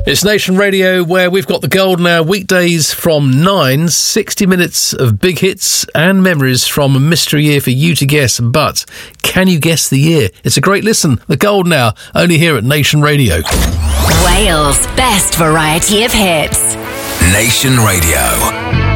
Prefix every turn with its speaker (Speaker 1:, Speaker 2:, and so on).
Speaker 1: It's Nation Radio, where we've got the golden hour weekdays from 9, 60 minutes of big hits and memories from a mystery year for you to guess. But can you guess the year? It's a great listen. The golden hour, only here at Nation Radio.
Speaker 2: Wales' best variety of hits.
Speaker 3: Nation Radio.